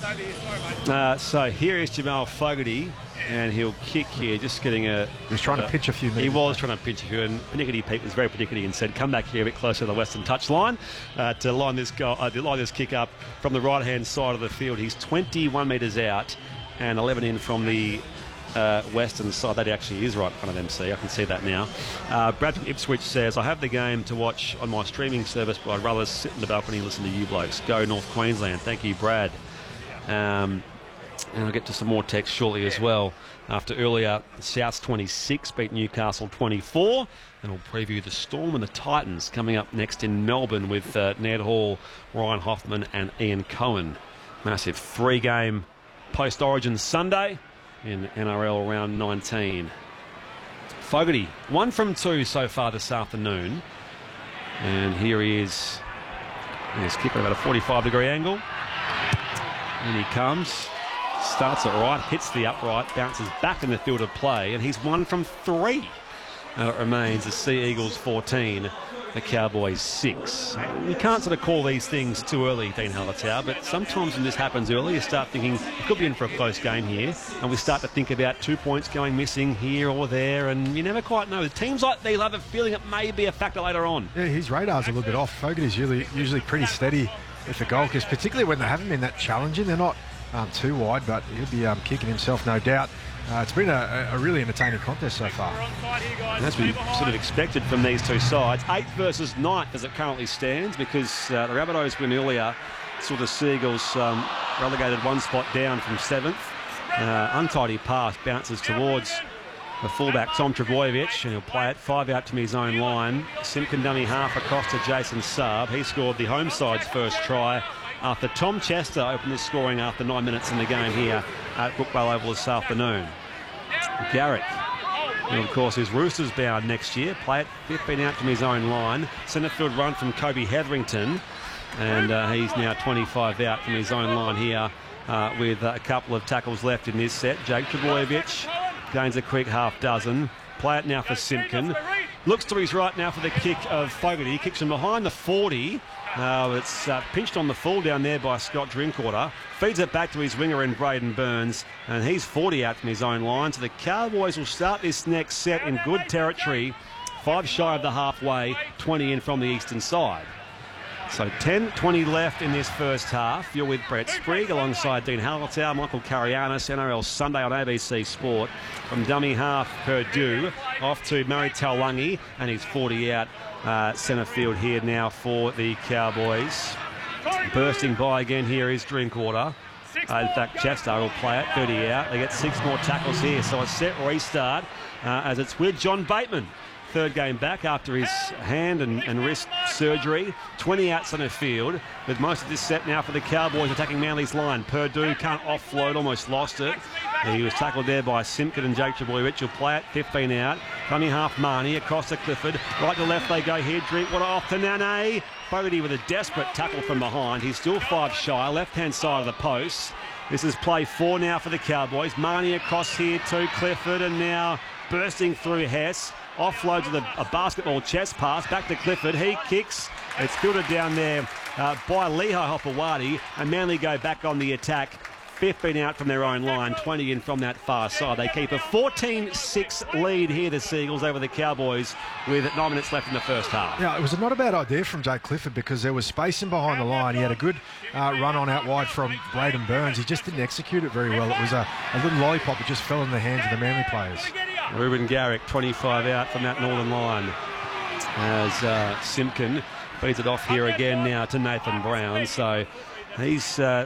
So here is Jamal Fogarty, and he'll kick here, just getting a... He was trying to pitch a few minutes. He was trying to pitch a few, and Pete was very particular and said, come back here a bit closer to the western touchline to line this kick up from the right-hand side of the field. He's 21 metres out and 11 in from the western side. That actually is right in front of MC. I can see that now. Brad from Ipswich says, I have the game to watch on my streaming service, but I'd rather sit in the balcony and listen to you blokes. Go North Queensland. Thank you, Brad. And I'll get to some more text shortly as well. After earlier, Souths 26 beat Newcastle 24. And we'll preview the Storm and the Titans coming up next in Melbourne with Ned Hall, Ryan Hoffman and Ian Cohen. Massive 3-game post-Origin Sunday in NRL round 19. Fogarty, 1 from 2 so far this afternoon. And here he is. He's kicking about a 45-degree angle. And he comes, starts it right, hits the upright, bounces back in the field of play, and he's 1 from 3. It remains the Sea Eagles 14, the Cowboys 6. You can't sort of call these things too early, Dean Hallertau, but sometimes when this happens early, you start thinking it could be in for a close game here, and we start to think about 2 points going missing here or there, and you never quite know. Teams like these have a feeling it may be a factor later on. Yeah, his radar's a little bit off. Fogarty's usually pretty steady with the goal, because particularly when they haven't been that challenging, they're not too wide, but he'll be kicking himself, no doubt. It's been a really entertaining contest so far. And as we sort of expected from these two sides, 8th versus 9th as it currently stands, because the Rabbitohs win earlier saw the Seagulls relegated 1 spot down from 7th. Untidy pass bounces towards the fullback Tom Trbojevic, and he'll play it 5 out to his own line. Simpkin dummy half across to Jason Saab. He scored the home side's first try after Tom Chester opened his scoring after 9 minutes in the game here at Brookvale Oval this afternoon. Garrick, who of course is Roosters bound next year, play it 15 out from his own line. Centre field run from Kobe Hetherington, and he's now 25 out from his own line here with a couple of tackles left in this set. Jake Trbojevic gains a quick half dozen. Play it now for Simpkin. Looks to his right now for the kick of Fogarty. Kicks him behind the 40. It's pinched on the full down there by Scott Drinkwater. Feeds it back to his winger in Braden Burns, and he's 40 out from his own line. So the Cowboys will start this next set in good territory. 5 shy of the halfway, 20 in from the eastern side. So 10-20 left in this first half. You're with Brett Sprigg alongside Dean Hallertau, Michael Carianis, NRL Sunday on ABC Sport. From dummy half, Purdue, off to Murray Taulagi, and he's 40 out centre field here now for the Cowboys. Bursting by again here is Drinkwater. In fact, Chester will play it, 30 out. They get 6 more tackles here, so a set restart as it's with John Bateman. 3rd game back after his hand and wrist surgery. 20 out centre field, with most of this set now for the Cowboys attacking Manly's line. Purdue can't offload, almost lost it. He was tackled there by Simpkin and Jake Trbojevic. Will play it, 15 out. Dummy half Marnie across to Clifford. Right to left they go here. Drinkwater off to Nane. Fogarty with a desperate tackle from behind. He's still 5 shy, left-hand side of the post. This is play 4 now for the Cowboys. Marnie across here to Clifford, and now bursting through Hess. Offloads with a basketball chest pass back to Clifford. He kicks. It's filtered down there by Lehigh Hopewadi, and Manly go back on the attack. 15 out from their own line, 20 in from that far side. They keep a 14-6 lead here, the Seagulls, over the Cowboys with 9 minutes left in the first half. Yeah, it was not a bad idea from Jake Clifford, because there was spacing behind the line. He had a good run on out wide from Braden Burns. He just didn't execute it very well. It was a little lollipop that just fell in the hands of the Manly players. Ruben Garrick, 25 out from that northern line, as Simpkin feeds it off here again now to Nathan Brown. So he's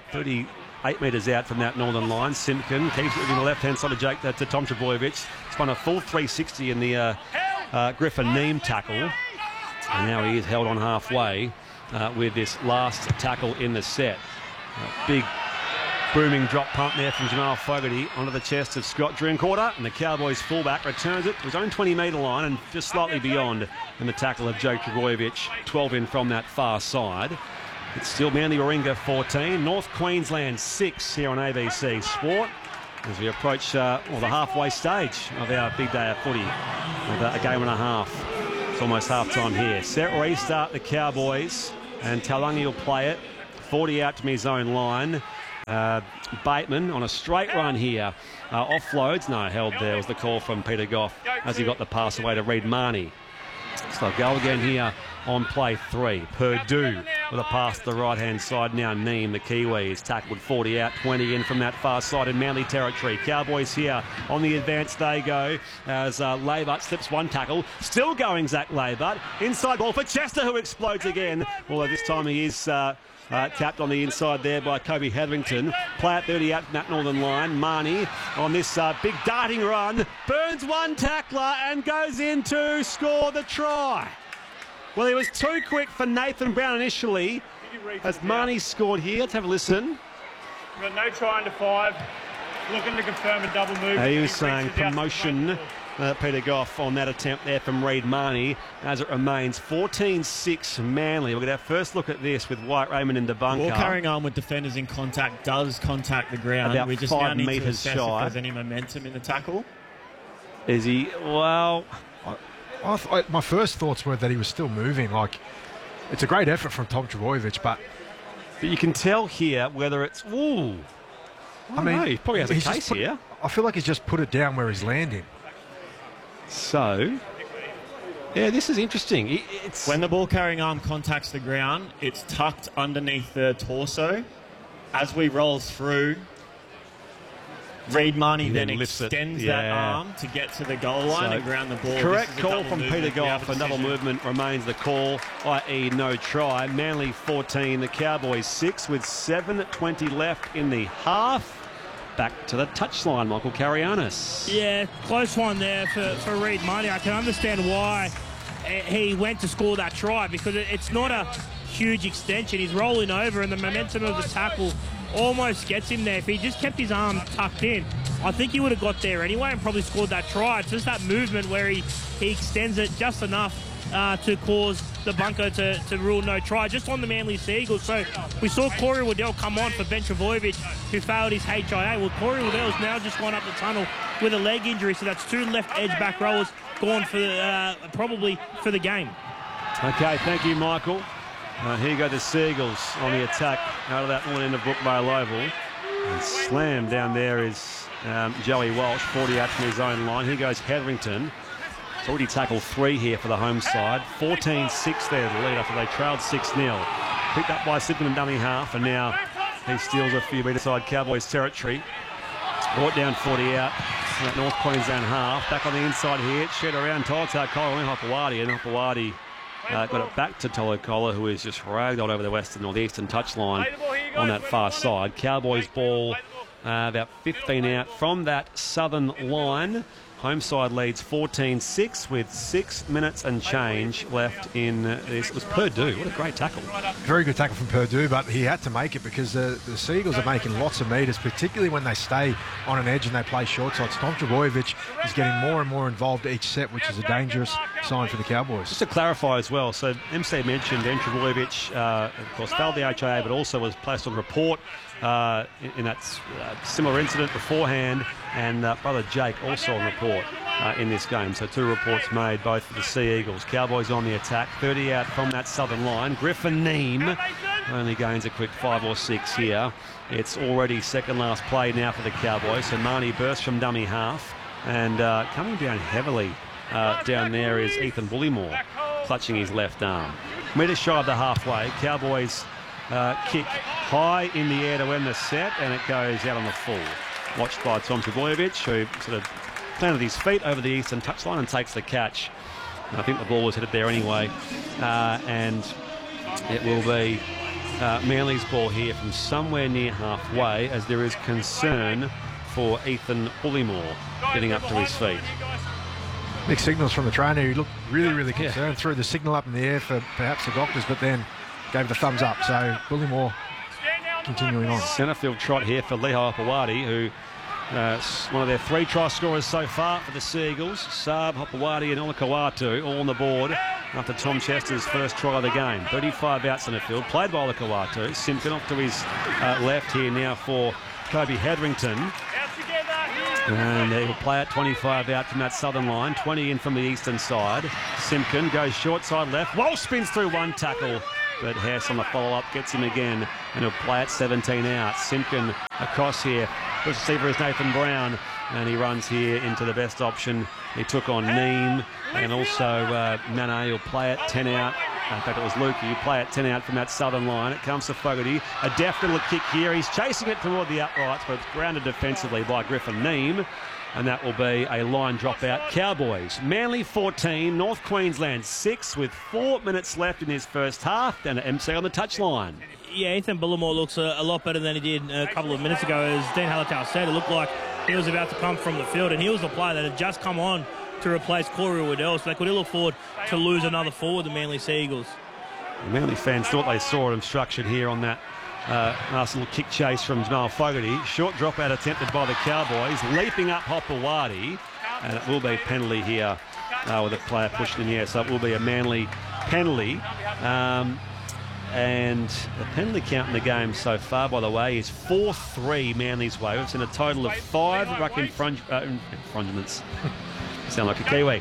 38 metres out from that northern line. Simpkin keeps it in the left-hand side of Jake to Tom Trbojevic. Spun a full 360 in the Griffin Neem tackle. And now he is held on halfway with this last tackle in the set. Big booming drop pump there from Jamal Fogarty onto the chest of Scott Drinkwater, and the Cowboys fullback returns it to his own 20-metre line and just slightly beyond in the tackle of Jake Trbojevic, 12 in from that far side. It's still Manly Warringah 14, North Queensland 6 here on ABC Sport as we approach the halfway stage of our big day of footy with a game and a half. It's almost half-time here. Set restart the Cowboys, and Taulagi will play it, 40 out to his own line. Bateman on a straight run here. Offloads, no, held there was the call from Peter Goff as he got the pass away to Reed Marnie. So go again here on play 3. Purdue with a pass to the right-hand side. Now Neem, the Kiwi, is tackled 40 out, 20 in from that far side in Manly territory. Cowboys here on the advance they go as Labart slips one tackle. Still going Zach Labart. Inside ball for Chester, who explodes again. Although this time he is tapped on the inside there by Kobe Hetherington. Play at 30 out from that northern line. Marnie on this big darting run. Burns one tackler and goes in to score the try. Well, he was too quick for Nathan Brown initially. As Marnie scored here. Let's have a listen. We've got no try into 5. Looking to confirm a double move. He was saying promotion, Peter Goff, on that attempt there from Reed Marnie, as it remains 14-6 Manly. We'll get our first look at this with White Raymond in the bunker. Ball carrying arm with defenders in contact does contact the ground. About we just 5 now need metres to assess shy. if there's any momentum in the tackle. Is he? Well, My first thoughts were that he was still moving. Like, it's a great effort from Tom Trbojevic, but you can tell here whether it's... Ooh. I mean, he probably has a case here. I feel like he's just put it down where he's landing. So, yeah, this is interesting. It's When the ball carrying arm contacts the ground, it's tucked underneath the torso. As we roll through, Reed Marnie then extends that arm to get to the goal line and ground the ball. Correct call from Peter Goff. A double movement remains the call, i.e. no try. Manly 14, the Cowboys 6 with 7:20 left in the half. Back to the touchline, Michael Carianis. Yeah, close one there for Reed Marnie. I can understand why he went to score that try, because it's not a huge extension. He's rolling over and the momentum of the tackle almost gets him there. If he just kept his arm tucked in, I think he would have got there anyway and probably scored that try. It's just that movement where he extends it just enough to cause the bunker to rule no try, just on the Manly Seagulls. So we saw Corey Waddell come on for Ben Trbojevic, who failed his HIA. Well, Corey Waddell's now just gone up the tunnel with a leg injury, so that's 2 left edge back rowers gone for probably for the game. Okay, thank you, Michael. Here go the Seagulls on the attack out of that northern end of Brookvale Oval. And slam down there is Joey Walsh, 40 out from his own line. Here goes Hetherington. He's already tackled 3 here for the home side. 14-6 there the lead after they trailed 6-0. Picked up by Simpkin and dummy half, and now he steals a few metre side Cowboys territory. Brought down 40 out from that North Queensland half. Back on the inside here, shed around Tolotau and Hopewadi, and Hopewadi got it back to Tolokola, who is just ragged on over the western or the eastern touchline on that far side. Cowboys ball about 15 out from that southern line. Home side leads 14-6 with 6 minutes and change left in this. It was Purdue. What a great tackle. Very good tackle from Purdue, but he had to make it because the Seagulls are making lots of metres, particularly when they stay on an edge and they play short sides. Tom Trbojevic is getting more and more involved each set, which is a dangerous sign for the Cowboys. Just to clarify as well, so MC mentioned Ben Trbojevic, of course, failed the HIA, but also was placed on report in that similar incident beforehand, and brother Jake also on report in this game. So 2 reports made, both for the Sea Eagles. Cowboys on the attack, 30 out from that southern line. Griffin Neem only gains a quick 5 or 6 here. It's already second last play now for the Cowboys. So Marnie bursts from dummy half, and coming down heavily down there is Ethan Bullymore, clutching his left arm. Metre shy of the halfway. Cowboys kick high in the air to end the set, and it goes out on the full. Watched by Tom Trbojevic, who sort of planted his feet over the eastern touchline and takes the catch. And I think the ball was headed there anyway, and it will be Manly's ball here from somewhere near halfway, as there is concern for Ethan Bullymore getting up to his feet. Big signals from the trainer, who looked really, really concerned. Threw the signal up in the air for perhaps the doctors, but then gave the thumbs up. So Bullymore continuing on. Centrefield trot here for Lehigh Hopewadi, who one of their 3 try scorers so far for the Sea Eagles. Saab, Hopewadi and Olakau'atu all on the board after Tom Chester's first try of the game. 35 out centrefield, played by Olakau'atu. Simpkin off to his left here now for Kobe Hetherington. And he will play at 25 out from that southern line, 20 in from the eastern side. Simpkin goes short side left. Walsh spins through one tackle but Hess on the follow-up gets him again, and he'll play it 17 out. Simpkin across here. First receiver is Nathan Brown, and he runs here into the best option. He took on Neem, and also Mane will play it 10 out. In fact, it was Lukey who play it 10 out from that southern line. It comes to Fogarty. A deft little kick here. He's chasing it toward the uprights, but it's grounded defensively by Griffin Neem. And that will be a line dropout. Cowboys, Manly 14, North Queensland 6 with 4 minutes left in his first half. And MC on the touchline. Yeah, Ethan Bullimore looks a lot better than he did a couple of minutes ago. As Dean Hallertau said, it looked like he was about to come from the field, and he was the player that had just come on to replace Corey Waddell, so they could ill afford to lose another forward, the Manly Sea Eagles. The Manly fans thought they saw him structured here on that nice little kick chase from Jamal Fogarty. Short dropout attempted by the Cowboys, leaping up Hopewadi, and it will be a penalty here with a player pushed in the air, so it will be a Manly penalty. And the penalty count in the game so far, by the way, is 4-3 Manly's way. It's in a total of 5 ruck infringements. Sound like a Kiwi.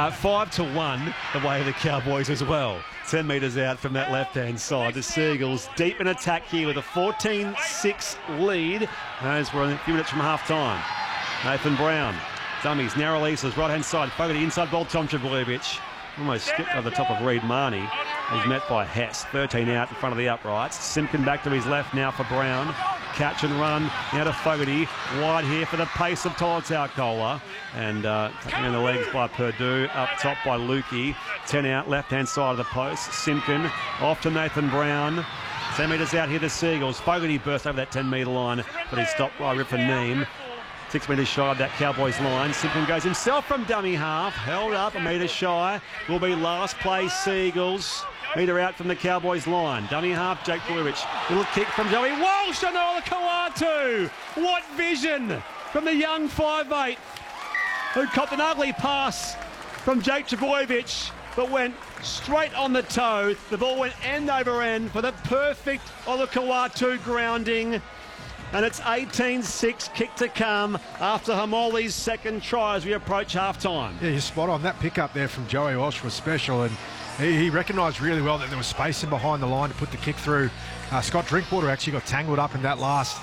5-1 the way of the Cowboys as well. 10 metres out from that left-hand side. The Seagulls deep in attack here with a 14-6 lead as we're a few minutes from half-time. Nathan Brown, dummies, narrow releases, right-hand side. Fogarty, inside ball, Tom Trbojevic. Almost skipped over the top of Reed Marnie. He's met by Hess. 13 out in front of the uprights. Simpkin back to his left now for Brown. Catch and run. Now to Fogarty. Wide here for the pace of Tolotau Kola. And taken in the legs by Purdue. Up top by Lukey. 10 out, left-hand side of the post. Simpkin off to Nathan Brown. 10 metres out here, the Seagulls. Fogarty burst over that 10-metre line, but he's stopped by Griffin Neem. 6 metres shy of that Cowboys line. Simpkin goes himself from dummy half. Held up a metre shy. Will be last place Seagulls. Metre out from the Cowboys line. Dummy half, Jake Bluerich. Little kick from Joey Walsh on Olakau'atu. What vision from the young 5'8", who copped an ugly pass from Jake Trbojevic, but went straight on the toe. The ball went end over end for the perfect Olakau'atu grounding. And it's 18-6 kick to come after Hamoli's second try as we approach half-time. Yeah, you're spot on. That pickup there from Joey Walsh was special, and he recognised really well that there was space in behind the line to put the kick through. Scott Drinkwater actually got tangled up in that last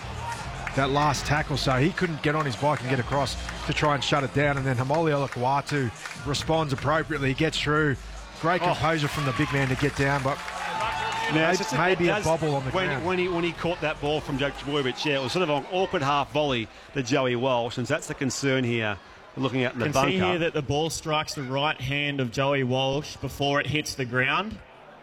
tackle, so he couldn't get on his bike and get across to try and shut it down. And then Hamoli Olakau'atu responds appropriately. He gets through. Great composure from the big man to get down, but now, maybe a bobble on the ground. When he caught that ball from Jake Trbojevic, yeah, it was sort of an awkward half volley to Joey Walsh, and that's the concern here. Looking at in the bunker. You can see here that the ball strikes the right hand of Joey Walsh before it hits the ground.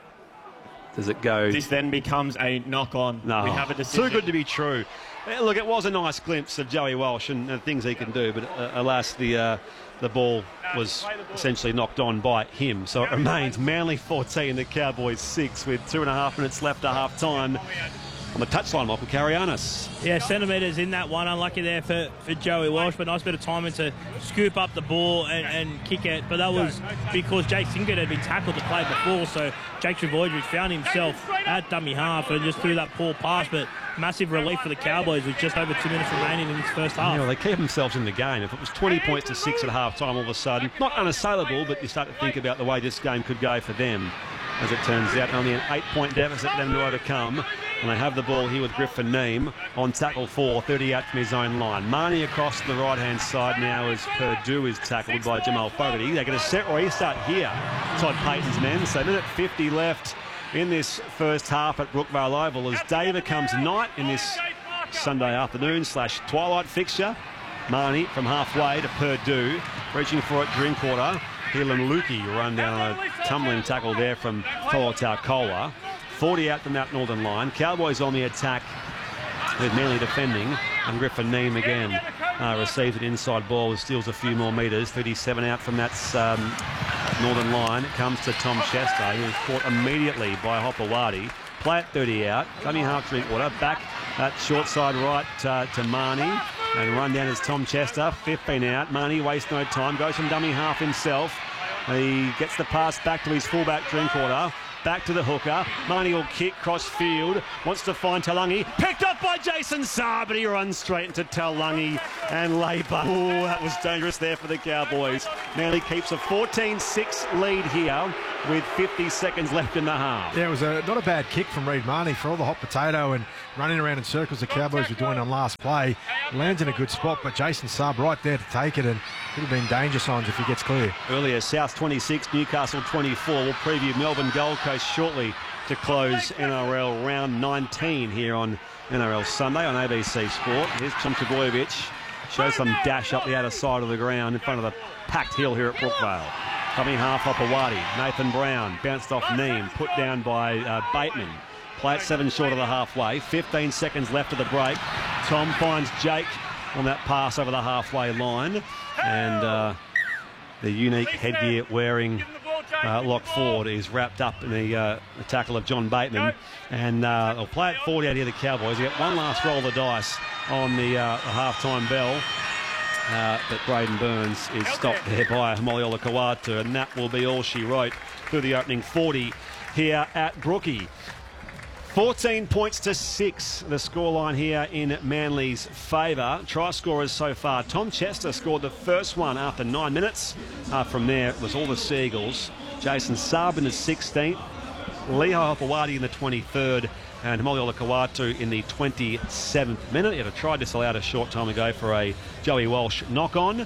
Does it go? This then becomes a knock-on. No. We have a decision. Too good to be true. Look, it was a nice glimpse of Joey Walsh and the things he can do, but alas, the ball was essentially knocked on by him. So it remains Manly 14, the Cowboys 6, with 2.5 minutes left at half-time. On the touchline, Michael Karianis. Yeah, centimetres in that one. Unlucky there for Joey Walsh, but nice bit of timing to scoop up the ball and kick it. But that was because Jake Sinkert had been tackled to play before, so Jake Trbojevic found himself at dummy half and just threw that poor pass. But massive relief for the Cowboys with just over 2 minutes remaining in this first half. Yeah, well, they keep themselves in the game. If it was 20 points to 6 at half-time all of a sudden, not unassailable, but you start to think about the way this game could go for them. As it turns out, only an 8-point deficit for them to overcome. And they have the ball here with Griffin Neem on tackle 4, 30 out from his own line. Marnie across to the right-hand side now as Purdue is tackled by Jamal Fogarty. They get a set restart here. Todd Payton's men. So minute 50 left in this first half at Brookvale Oval as day becomes night in this Sunday afternoon / twilight fixture. Marnie from halfway to Purdue, reaching for it, Drinkwater. Heelan Lukey run down on a tumbling tackle there from Tolotau Kola. 40 out from that northern line. Cowboys on the attack with Manly defending, and Griffin Neem again receives an inside ball, steals a few more metres. 37 out from that northern line. It comes to Tom Chester, who was caught immediately by Hopewadi. Play at 30 out. Dummy half Drinkwater. Back at short side right to Marnie. And run down is Tom Chester. 15 out. Marnie wastes no time. Goes from dummy half himself. He gets the pass back to his fullback Drinkwater. Back to the hooker. Marnie will kick cross field. Wants to find Taulagi. Picked up by Jason Saar, but he runs straight into Taulagi and Labour. Oh, that was dangerous there for the Cowboys. Manly keeps a 14-6 lead here with 50 seconds left in the half. Yeah, it was not a bad kick from Reed Marnie for all the hot potato and running around in circles the Cowboys were doing on last play. Lands in a good spot, but Jason Saab right there to take it, and could have been danger signs if he gets clear. Earlier, South 26, Newcastle 24. We'll preview Melbourne Gold Coast shortly to close NRL round 19 here on NRL Sunday on ABC Sport. Here's Tom Trbojevic. Shows some dash up the outer side of the ground in front of the packed hill here at Brookvale. Coming half up Awadi. Nathan Brown bounced off Neem, put down by Bateman. Play it 7 short of the halfway. 15 seconds left of the break. Tom finds Jake on that pass over the halfway line. And the unique headgear wearing Lock Ford is wrapped up in the tackle of John Bateman. And they'll play it 40 out here, the Cowboys. They get one last roll of the dice on the half-time bell. But Braden Burns is stopped there by Molly Kawatu, and that will be all she wrote through the opening 40 here at Brookie. 14 points to 6, the scoreline here in Manly's favour. Try scorers so far. Tom Chester scored the first one after 9 minutes. From there, it was all the Seagulls. Jason Saab in the 16th. Lehigh Hopewadi in the 23rd. And Molly Kawatu in the 27th minute. He had a try disallowed a short time ago for a Joey Walsh knock-on.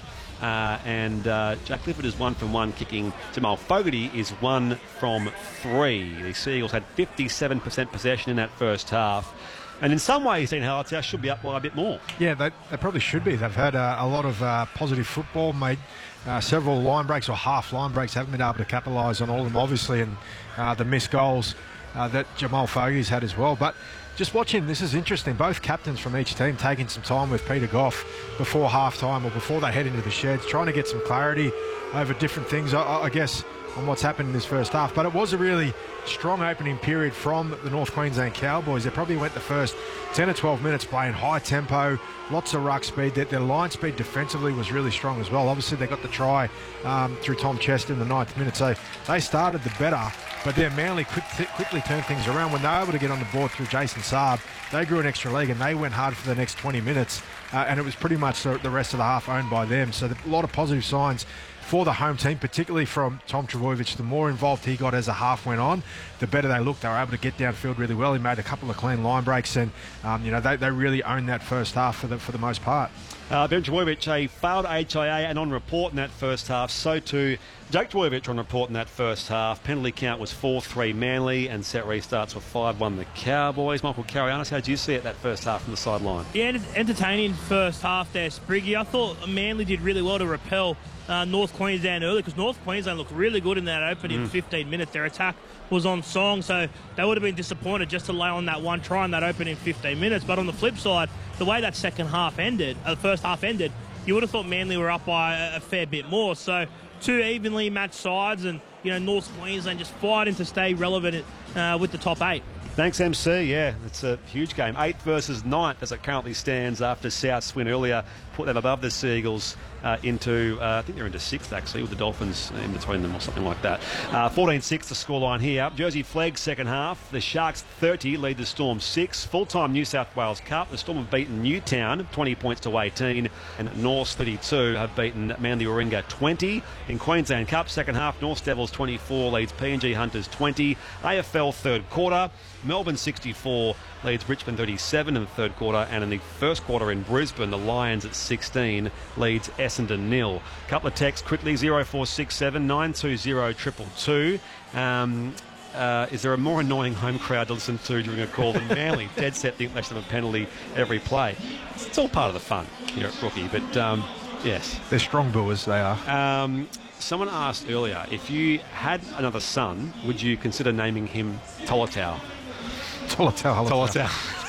Jack Clifford is 1 from 1 kicking. Jamal Fogarty is 1 from 3. The Seagulls had 57% possession in that first half. And in some ways, Dean Hallertau should be up by a bit more. Yeah, they probably should be. They've had a lot of positive football, made several line breaks or half line breaks, haven't been able to capitalise on all of them, obviously, and the missed goals that Jamal Fogarty's had as well. But just watching, this is interesting. Both captains from each team taking some time with Peter Goff before half-time or before they head into the sheds, trying to get some clarity over different things, I guess, on what's happened in this first half. But it was a really strong opening period from the North Queensland Cowboys. They probably went the first 10 or 12 minutes playing high tempo, lots of ruck speed. Their line speed defensively was really strong as well. Obviously, they got the try through Tom Chester in the 9th minute. So they started the better, but then Manly quickly turned things around. When they were able to get on the board through Jason Saab, they grew an extra leg and they went hard for the next 20 minutes. And it was pretty much the rest of the half owned by them. So a lot of positive signs for the home team, particularly from Tom Trbojevic. The more involved he got as the half went on, the better they looked. They were able to get downfield really well. He made a couple of clean line breaks, and they really owned that first half for the most part. Ben Trbojevic, a failed HIA and on report in that first half. So too Jake Trbojevic on report in that first half. Penalty count was 4-3 Manly, and set restarts were 5-1 the Cowboys. Michael Carianis, how did you see it that first half from the sideline? Yeah, entertaining first half there, Spriggy. I thought Manly did really well to repel North Queensland early, because North Queensland looked really good in that opening 15 minutes. Their attack was on song, so they would have been disappointed just to lay on that one try in that opening 15 minutes. But on the flip side, the way that second half ended, the first half ended, you would have thought Manly were up by a fair bit more. So two evenly matched sides, and North Queensland just fighting to stay relevant with the top 8. Thanks, MC. Yeah, it's a huge game. 8th versus 9th as it currently stands after South's win earlier put them above the Seagulls into, I think they're into 6th actually, with the Dolphins in between them or something like that. 14-6 the scoreline here. Jersey Flegg second half. The Sharks 30 lead the Storm 6. Full-time New South Wales Cup. The Storm have beaten Newtown 20 points to 18, and Norths 32 have beaten Manly Warringah 20. In Queensland Cup second half, North Devils 24 leads PNG Hunters 20. AFL third quarter, Melbourne 64 leads Richmond 37 in the third quarter, and in the first quarter in Brisbane, the Lions at 16 leads Essendon 0. Couple of texts quickly, 0467 920 222. Is there a more annoying home crowd to listen to during a call than Manly? Dead set think they should have a penalty every play. It's all part of the fun here at Rookie, but yes. They're strong booers, they are. Someone asked earlier, if you had another son, would you consider naming him Tolatau? Tolatau.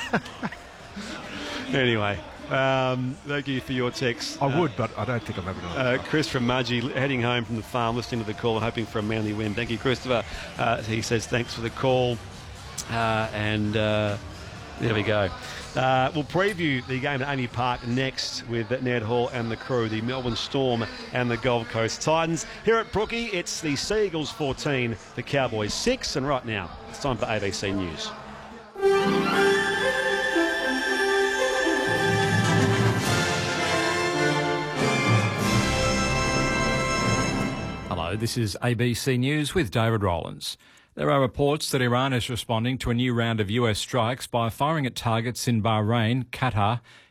Anyway, thank you for your text. I would, but I don't think I'm ever going to. Chris from Mudgee heading home from the farm, listening to the call and hoping for a Manly win. Thank you, Christopher. He says thanks for the call. There we go. We'll preview the game at Amy Park next with Ned Hall and the crew, the Melbourne Storm and the Gold Coast Titans. Here at Brookie, it's the Seagulls 14, the Cowboys 6, and right now it's time for ABC News. Hello, Hello, this is ABC News with David Rowlands. There are reports that Iran is responding to a new round of US strikes by firing at targets in Bahrain, Qatar